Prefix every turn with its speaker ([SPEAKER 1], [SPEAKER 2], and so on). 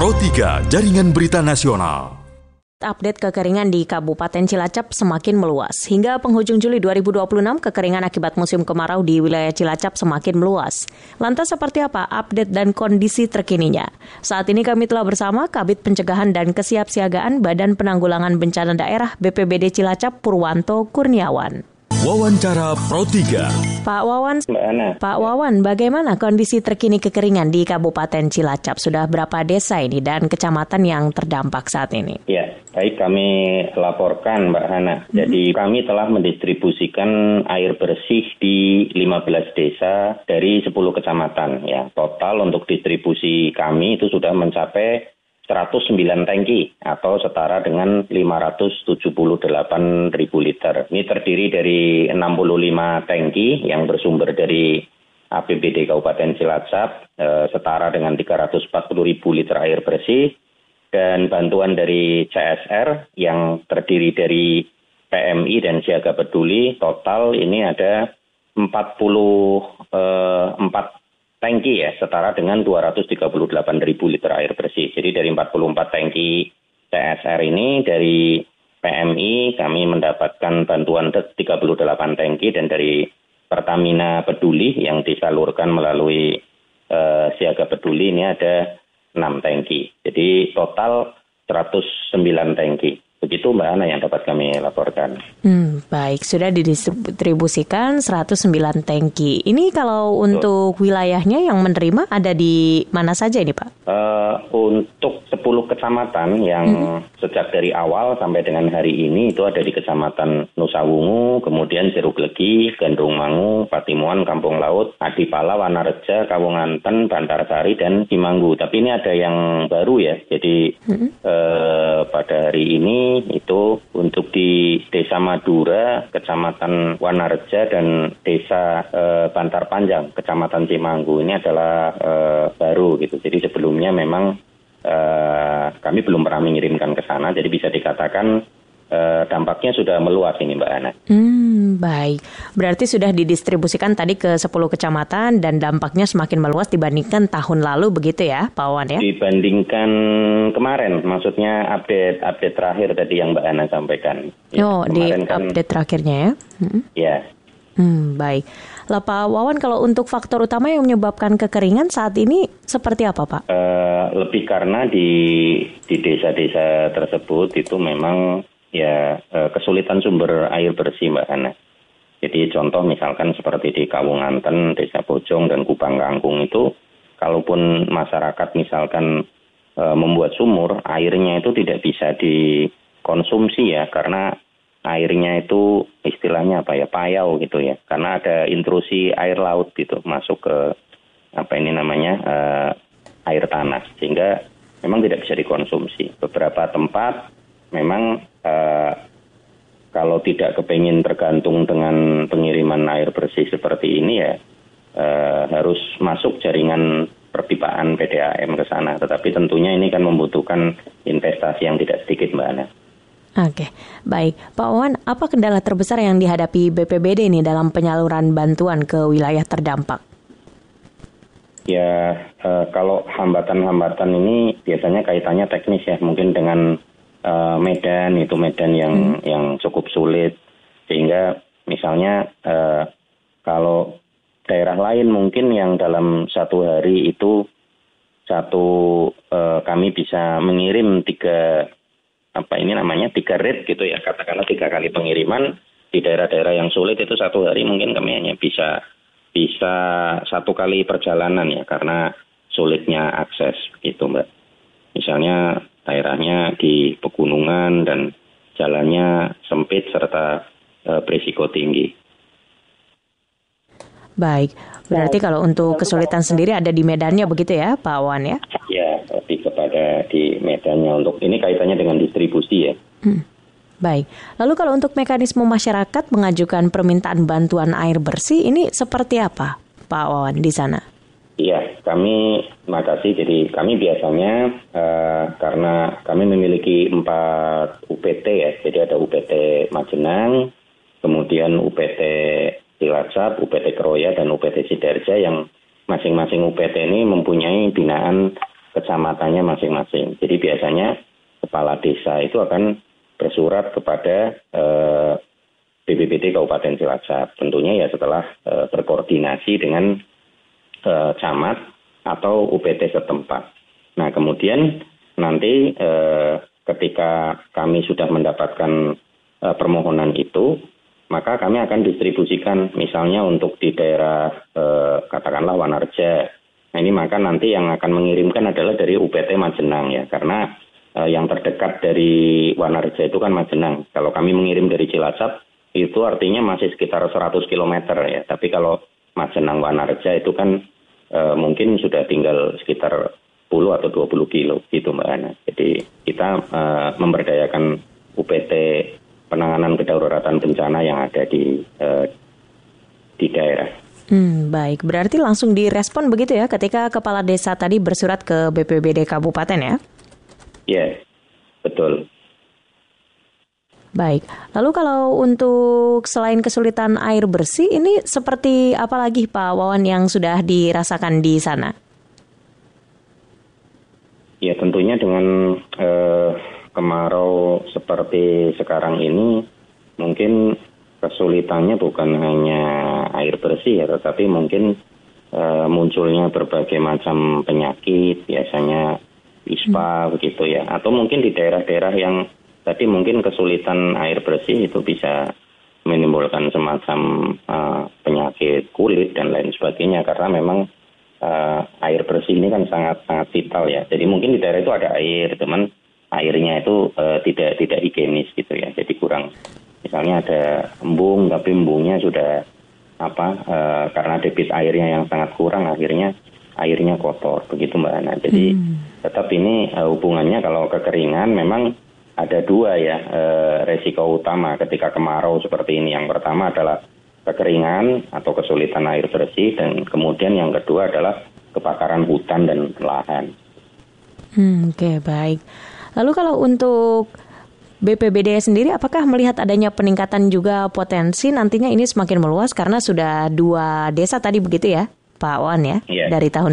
[SPEAKER 1] Pro 3 Jaringan Berita Nasional.
[SPEAKER 2] Update kekeringan di Kabupaten Cilacap semakin meluas. Hingga penghujung Juli 2026, kekeringan akibat musim kemarau di wilayah Cilacap semakin meluas. Lantas seperti apa update dan kondisi terkininya? Saat ini kami telah bersama Kabid Pencegahan dan Kesiapsiagaan Badan Penanggulangan Bencana Daerah BPBD Cilacap Purwanto Kurniawan.
[SPEAKER 1] Wawancara Pro 3.
[SPEAKER 2] Pak Wawan,
[SPEAKER 3] Mbak Ana.
[SPEAKER 2] Pak Wawan, bagaimana kondisi terkini kekeringan di Kabupaten Cilacap? Sudah berapa desa ini dan kecamatan yang terdampak saat ini?
[SPEAKER 3] Ya, baik, kami laporkan Mbak Hana. Jadi kami telah mendistribusikan air bersih di 15 desa dari 10 kecamatan. Ya, total untuk distribusi kami itu sudah mencapai 109 tangki atau setara dengan 578.000 liter. Ini terdiri dari 65 tangki yang bersumber dari APBD Kabupaten Cilacap, setara dengan 340.000 liter air bersih, dan bantuan dari CSR yang terdiri dari PMI dan Siaga Peduli. Total ini ada 44 tangki ya, setara dengan 238.000 liter air bersih. Jadi dari 44 tangki CSR ini, dari PMI kami mendapatkan bantuan 38 tangki, dan dari Pertamina Peduli yang disalurkan melalui Siaga Peduli ini ada 6 tangki. Jadi total 109 tangki. Begitu Mbak Ana yang dapat kami laporkan.
[SPEAKER 2] Baik, sudah didistribusikan 109 tangki. Ini kalau untuk wilayahnya yang menerima ada di mana saja ini Pak?
[SPEAKER 3] Untuk 10 kecamatan yang sejak dari awal sampai dengan hari ini itu ada di Kecamatan Nusa Wungu, kemudian Jeruk Legi, Gandrung Mangu, Patimuan, Kampung Laut, Adipala, Wanareja, Kawunganten, Bantarsari, dan Cimanggu. Tapi ini ada yang baru ya. Jadi pada hari ini itu untuk di Desa Madura, Kecamatan Wanareja, dan Desa Bantar Panjang, Kecamatan Cimanggu, ini adalah baru gitu. Jadi sebelumnya memang kami belum pernah mengirimkan ke sana, jadi bisa dikatakan dampaknya sudah meluas ini Mbak Ana.
[SPEAKER 2] Baik, berarti sudah didistribusikan tadi ke 10 kecamatan dan dampaknya semakin meluas dibandingkan tahun lalu begitu ya Pak Wawan ya?
[SPEAKER 3] Dibandingkan kemarin, maksudnya update terakhir tadi yang Mbak Ana sampaikan.
[SPEAKER 2] Ya, di update terakhirnya ya?
[SPEAKER 3] Ya.
[SPEAKER 2] Baik. Lah Pak Wawan, kalau untuk faktor utama yang menyebabkan kekeringan saat ini seperti apa Pak?
[SPEAKER 3] Lebih karena di desa-desa tersebut itu memang ya kesulitan sumber air bersih Mbak Ana. Jadi contoh misalkan seperti di Kawunganten, Desa Bojong, dan Kubang Kangkung itu, kalaupun masyarakat misalkan membuat sumur, airnya itu tidak bisa dikonsumsi ya, karena airnya itu istilahnya apa ya, payau gitu ya, karena ada intrusi air laut gitu masuk ke air tanah, sehingga memang tidak bisa dikonsumsi. Beberapa tempat memang kalau tidak kepingin tergantung dengan pengiriman air bersih seperti ini ya harus masuk jaringan perpipaan PDAM ke sana. Tetapi tentunya ini kan membutuhkan investasi yang tidak sedikit Mbak Ana.
[SPEAKER 2] Oke, baik. Pak Wawan, apa kendala terbesar yang dihadapi BPBD ini dalam penyaluran bantuan ke wilayah terdampak?
[SPEAKER 3] Ya, kalau hambatan-hambatan ini biasanya kaitannya teknis ya, mungkin dengan medan yang cukup sulit, sehingga misalnya kalau daerah lain mungkin yang dalam satu hari itu kami bisa mengirim tiga rate gitu ya, katakanlah 3 kali pengiriman. Di daerah-daerah yang sulit itu satu hari mungkin kami hanya bisa 1 kali perjalanan ya, karena sulitnya akses gitu Mbak. Misalnya daerahnya di pegunungan dan jalannya sempit serta berisiko tinggi.
[SPEAKER 2] Baik, berarti kalau untuk kesulitan sendiri ada di medannya begitu ya Pak Wawan ya?
[SPEAKER 3] Ya, lebih kepada di medannya. Untuk ini kaitannya dengan distribusi ya.
[SPEAKER 2] Baik, lalu kalau untuk mekanisme masyarakat mengajukan permintaan bantuan air bersih ini seperti apa Pak Wawan di sana?
[SPEAKER 3] Iya, makasih. Jadi kami biasanya karena kami memiliki 4 UPT ya. Jadi ada UPT Majenang, kemudian UPT Cilacap, UPT Kroya, dan UPT Sidarja, yang masing-masing UPT ini mempunyai binaan kecamatannya masing-masing. Jadi biasanya kepala desa itu akan bersurat kepada BPBD Kabupaten Cilacap. Tentunya ya setelah berkoordinasi dengan camat atau UPT setempat. Nah kemudian nanti ketika kami sudah mendapatkan permohonan itu, maka kami akan distribusikan misalnya untuk di daerah katakanlah Wanarja. Nah ini maka nanti yang akan mengirimkan adalah dari UPT Majenang ya, karena yang terdekat dari Wanarja itu kan Majenang. Kalau kami mengirim dari Cilacap itu artinya masih sekitar 100 km ya. Tapi kalau Majenang Wanarja itu kan mungkin sudah tinggal sekitar 10 atau 20 kilo gitu Mbak Ana. Jadi kita memberdayakan UPT penanganan kedaruratan bencana yang ada di daerah.
[SPEAKER 2] Baik, berarti langsung direspon begitu ya ketika kepala desa tadi bersurat ke BPBD Kabupaten ya?
[SPEAKER 3] Ya, betul.
[SPEAKER 2] Baik, lalu kalau untuk selain kesulitan air bersih, ini seperti apa lagi Pak Wawan yang sudah dirasakan di sana?
[SPEAKER 3] Ya tentunya dengan kemarau seperti sekarang ini mungkin kesulitannya bukan hanya air bersih ya, tetapi mungkin munculnya berbagai macam penyakit, biasanya ispa begitu ya, atau mungkin di daerah-daerah yang tadi mungkin kesulitan air bersih itu bisa menimbulkan semacam penyakit kulit dan lain sebagainya, karena memang air bersih ini kan sangat vital ya. Jadi mungkin di daerah itu ada air, teman airnya itu tidak higienis gitu ya. Jadi kurang, misalnya ada embung tapi embungnya sudah karena debit airnya yang sangat kurang, akhirnya airnya kotor begitu Mbak Ana. Jadi tetap ini hubungannya kalau kekeringan memang ada dua ya resiko utama ketika kemarau seperti ini. Yang pertama adalah kekeringan atau kesulitan air bersih, dan kemudian yang kedua adalah kebakaran hutan dan lahan.
[SPEAKER 2] Oke, baik. Lalu kalau untuk BPBD sendiri, apakah melihat adanya peningkatan juga potensi nantinya ini semakin meluas karena sudah 2 desa tadi begitu ya, Pak Wan ya, dari tahun